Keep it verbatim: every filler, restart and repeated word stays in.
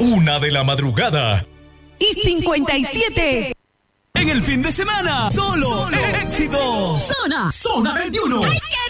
Una de la madrugada. Y cincuenta y siete. En el fin de semana, solo, solo éxitos. Zona, Zona veintiuno.